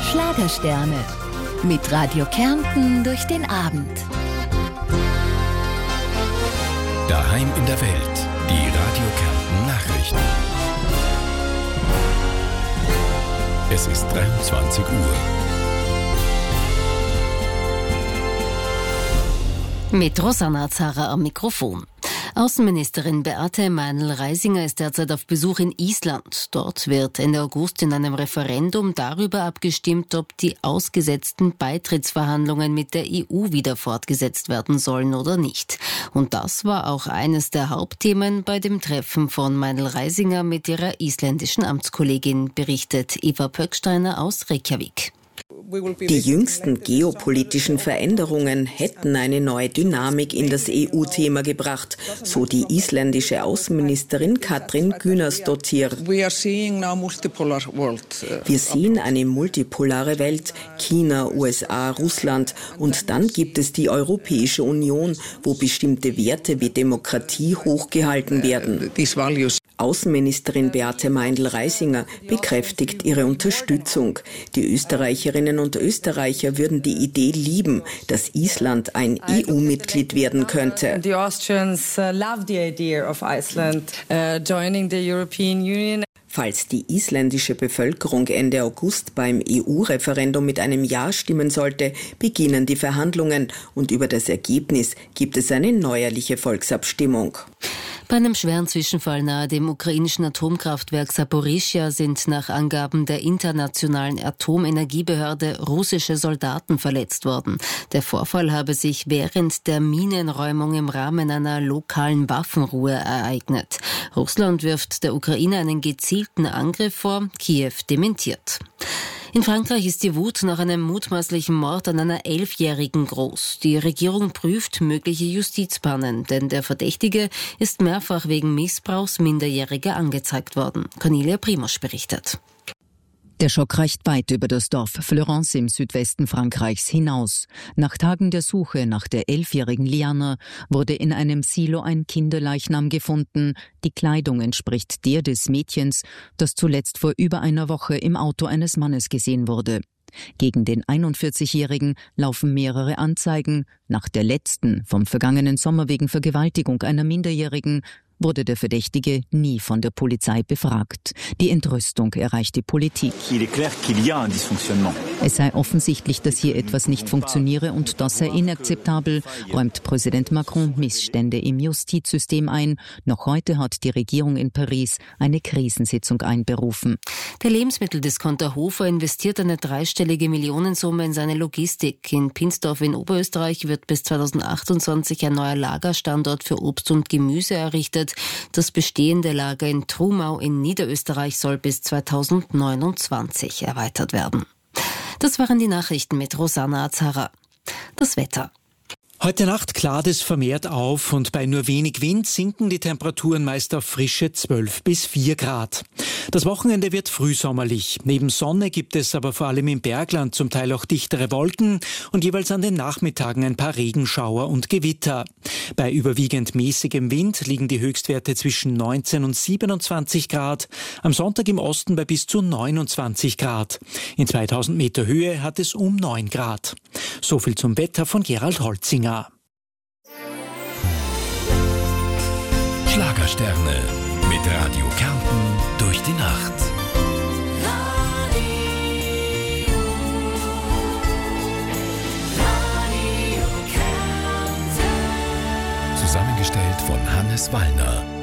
Schlagersterne. Mit Radio Kärnten durch den Abend. Daheim in der Welt. Die Radio Kärnten Nachrichten. Es ist 23 Uhr. Mit Rosanna Zara am Mikrofon. Außenministerin Beate Meinl-Reisinger ist derzeit auf Besuch in Island. Dort wird Ende August in einem Referendum darüber abgestimmt, ob die ausgesetzten Beitrittsverhandlungen mit der EU wieder fortgesetzt werden sollen oder nicht. Und das war auch eines der Hauptthemen bei dem Treffen von Meinl-Reisinger mit ihrer isländischen Amtskollegin, berichtet Eva Pöcksteiner aus Reykjavik. Die jüngsten geopolitischen Veränderungen hätten eine neue Dynamik in das EU-Thema gebracht, so die isländische Außenministerin Katrín Gunnarsdóttir. Wir sehen eine multipolare Welt, China, USA, Russland, und dann gibt es die Europäische Union, wo bestimmte Werte wie Demokratie hochgehalten werden. Außenministerin Beate Meinl-Reisinger bekräftigt ihre Unterstützung. Die Österreicherinnen und Österreicher würden die Idee lieben, dass Island ein EU-Mitglied werden könnte. The Austrians love the idea of Iceland joining the European Union. Falls die isländische Bevölkerung Ende August beim EU-Referendum mit einem Ja stimmen sollte, beginnen die Verhandlungen und über das Ergebnis gibt es eine neuerliche Volksabstimmung. Bei einem schweren Zwischenfall nahe dem ukrainischen Atomkraftwerk Saporischschja sind nach Angaben der Internationalen Atomenergiebehörde russische Soldaten verletzt worden. Der Vorfall habe sich während der Minenräumung im Rahmen einer lokalen Waffenruhe ereignet. Russland wirft der Ukraine einen gezielten Angriff vor, Kiew dementiert. In Frankreich ist die Wut nach einem mutmaßlichen Mord an einer 11-Jährigen groß. Die Regierung prüft mögliche Justizpannen, denn der Verdächtige ist mehrfach wegen Missbrauchs Minderjähriger angezeigt worden. Cornelia Primosch berichtet. Der Schock reicht weit über das Dorf Fleurance im Südwesten Frankreichs hinaus. Nach Tagen der Suche nach der 11-jährigen Liana wurde in einem Silo ein Kinderleichnam gefunden. Die Kleidung entspricht der des Mädchens, das zuletzt vor über einer Woche im Auto eines Mannes gesehen wurde. Gegen den 41-Jährigen laufen mehrere Anzeigen. Nach der letzten, vom vergangenen Sommer wegen Vergewaltigung einer Minderjährigen, wurde der Verdächtige nie von der Polizei befragt. Die Entrüstung erreicht die Politik. Es sei offensichtlich, dass hier etwas nicht funktioniere und das sei inakzeptabel, räumt Präsident Macron Missstände im Justizsystem ein. Noch heute hat die Regierung in Paris eine Krisensitzung einberufen. Der Lebensmitteldiscounter Hofer investiert eine dreistellige Millionensumme in seine Logistik. In Pinsdorf in Oberösterreich wird bis 2028 ein neuer Lagerstandort für Obst und Gemüse errichtet. Das bestehende Lager in Trumau in Niederösterreich soll bis 2029 erweitert werden. Das waren die Nachrichten mit Rosanna Zara. Das Wetter. Heute Nacht klart es vermehrt auf und bei nur wenig Wind sinken die Temperaturen meist auf frische 12 bis 4 Grad. Das Wochenende wird frühsommerlich. Neben Sonne gibt es aber vor allem im Bergland zum Teil auch dichtere Wolken und jeweils an den Nachmittagen ein paar Regenschauer und Gewitter. Bei überwiegend mäßigem Wind liegen die Höchstwerte zwischen 19 und 27 Grad. Am Sonntag im Osten bei bis zu 29 Grad. In 2000 Meter Höhe hat es um 9 Grad. So viel zum Wetter von Gerald Holzinger. Schlagersterne mit Radio Kärnten durch die Nacht. Zusammengestellt von Hannes Wallner.